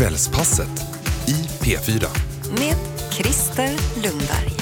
Kvällspasset i P4. Med Christer Lundberg.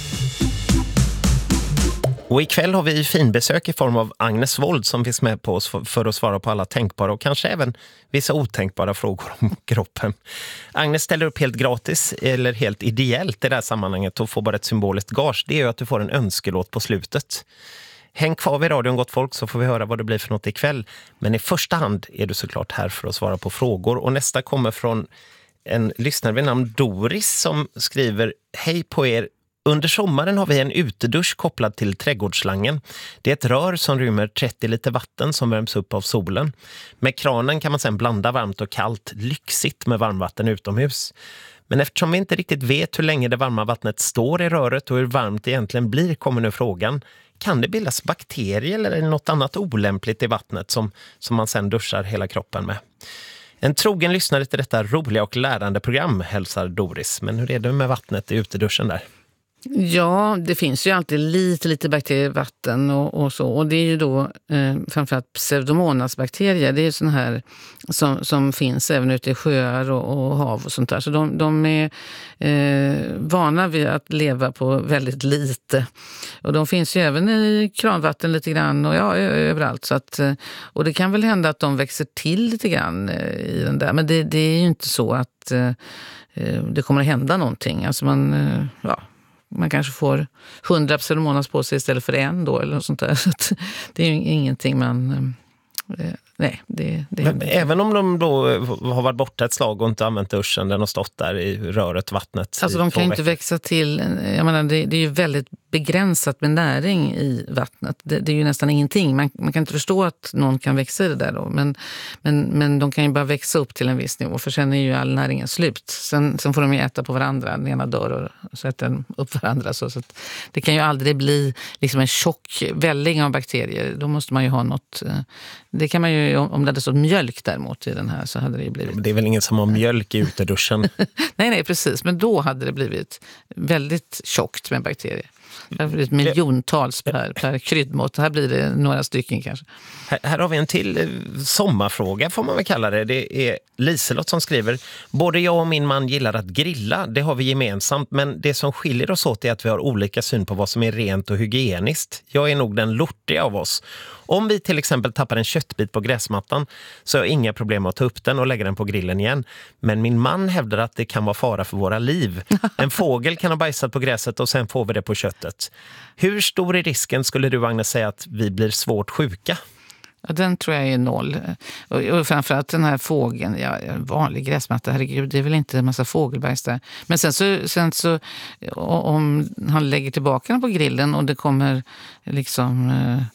Och ikväll har vi finbesök i form av Agnes Wold som finns med på oss för att svara på alla tänkbara och kanske även vissa otänkbara frågor om kroppen. Agnes ställer upp helt gratis eller helt ideellt i det här sammanhanget och får bara ett symboliskt gage. Det är ju att du får en önskelåt på slutet. Häng kvar vid radion gott folk så får vi höra vad det blir för något ikväll. Men i första hand är du såklart här för att svara på frågor. Och nästa kommer från en lyssnare vid namn Doris som skriver: Hej på er. Under sommaren har vi en utedusch kopplad till trädgårdsslangen. Det är ett rör som rymmer 30 liter vatten som värms upp av solen. Med kranen kan man sedan blanda varmt och kallt, lyxigt med varmvatten utomhus. Men eftersom vi inte riktigt vet hur länge det varma vattnet står i röret och hur varmt det egentligen blir kommer nu frågan: kan det bildas bakterier eller något annat olämpligt i vattnet som man sedan duschar hela kroppen med? En trogen lyssnare till detta roliga och lärande program hälsar Doris. Men hur är det med vattnet i uteduschen där? Ja, det finns ju alltid lite bakterier i vatten och så. Och det är ju då framförallt pseudomonasbakterier. Det är ju såna här som finns även ute i sjöar och hav och sånt där. Så de är vana vid att leva på väldigt lite. Och de finns ju även i kranvatten lite grann och ja, överallt. Så att, och det kan väl hända att de växer till lite grann i den där. Men det är ju inte så att det kommer att hända någonting. Alltså man kanske får 100 pseudomonas på sig istället för en då eller något sånt där. Så att det är ju ingenting man... Nej, det men även om de då har varit borta ett slag och inte använt duschen, den har stått där i röret, vattnet. Alltså de kan ju inte växa till... Jag menar, det är ju väldigt begränsat med näring i vattnet. Det är ju nästan ingenting. Man kan inte förstå att någon kan växa i det där då. Men de kan ju bara växa upp till en viss nivå. För sen är ju all näringen slut. Sen får de ju äta på varandra. Den ena dör och så äter den upp varandra. Så att det kan ju aldrig bli liksom en tjock välling av bakterier. Då måste man ju ha något... Det kan man ju... Om det hade stått mjölk däremot i den här så hade det ju blivit... Det är väl ingen som har mjölk i uteduschen? nej, precis. Men då hade det blivit väldigt tjockt med bakterier. Det har blivit miljontals per kryddmått. Här blir det några stycken kanske. Här har vi en till sommarfråga får man väl kalla det. Det är Liselott som skriver: både jag och min man gillar att grilla, det har vi gemensamt. Men det som skiljer oss åt är att vi har olika syn på vad som är rent och hygieniskt. Jag är nog den lortiga av oss. Om vi till exempel tappar en köttbit på gräsmattan så har jag inga problem att ta upp den och lägga den på grillen igen. Men min man hävdar att det kan vara fara för våra liv. En fågel kan ha bajsat på gräset och sen får vi det på köttet. Hur stor är risken, skulle du Agnes säga, att vi blir svårt sjuka? Ja, den tror jag är 0. Och framförallt den här fågeln, vanlig gräsmatta, herregud, det är väl inte en massa fågelbajs där. Men sen så om han lägger tillbaka den på grillen och det kommer liksom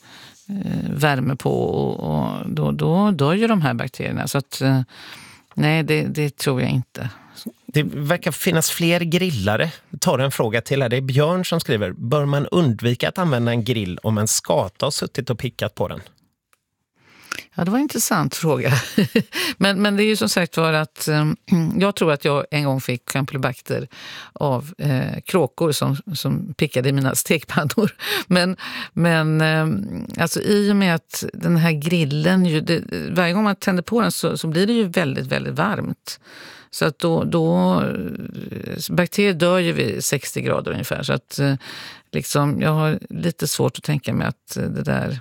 värme på och då dör ju de här bakterierna. Så att nej, det tror jag inte. Det verkar finnas fler grillare. Tar en fråga till här. Det är Björn som skriver: bör man undvika att använda en grill om en skata har suttit och pickat på den? Ja, det var en intressant fråga. men det är ju som sagt var att jag tror att jag en gång fick campylobacter av kråkor som pickade i mina stekpannor. Men alltså i och med att den här grillen, varje gång man tänder på den så blir det ju väldigt, väldigt varmt. Så att då bakterier dör ju vid 60 grader ungefär. Så att liksom, jag har lite svårt att tänka mig att det där...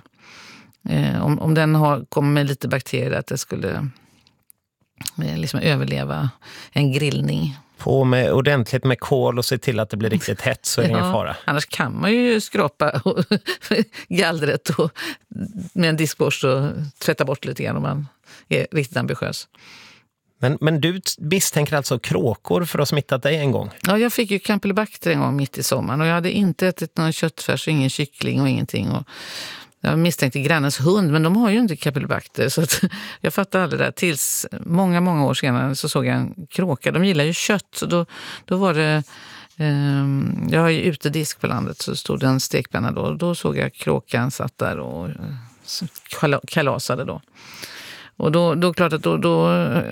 Om den kommer med lite bakterier att det skulle liksom överleva en grillning. På med ordentligt med kol och se till att det blir riktigt hett så är det ingen fara. Annars kan man ju skrapa gallret och med en diskborste och tvätta bort lite grann om man är riktigt ambitiös. Men du misstänker alltså kråkor för att ha smittat dig en gång? Ja, jag fick ju campylobacter en gång mitt i sommaren och jag hade inte ätit någon köttfärs och ingen kyckling och ingenting och jag misstänkte grannens hund, men de har ju inte campylobacter så att jag fattar aldrig det där. Tills många år senare så såg jag en kråka. De gillar ju kött så då var det... jag har ju utedisk på landet så stod det en stekpanna då. Då såg jag kråkan satt där och kalasade då. Och då klart att då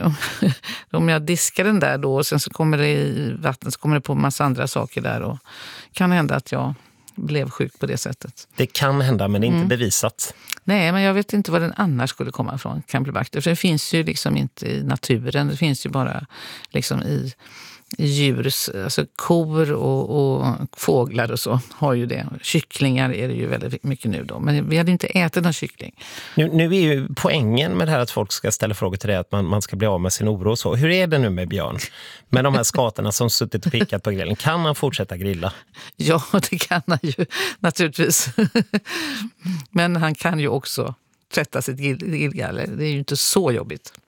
om jag diskar den där då och sen så kommer det i vatten så kommer det på en massa andra saker där och kan hända att jag blev sjuk på det sättet. Det kan hända, men det är inte bevisat. Nej, men jag vet inte vad den annars skulle komma från, Campylobacter. För det finns ju liksom inte i naturen. Det finns ju bara liksom i djurs, alltså kor och fåglar och så har ju det. Kycklingar är det ju väldigt mycket nu då. Men vi hade inte ätit någon kyckling. Nu är ju poängen med det här att folk ska ställa frågor till det, att man ska bli av med sin oro och så. Hur är det nu med Björn? Med de här skatorna som suttit och pickat på grillen. Kan han fortsätta grilla? Ja, det kan han ju naturligtvis. Men han kan ju också tvätta sitt grillgaller. Det är ju inte så jobbigt.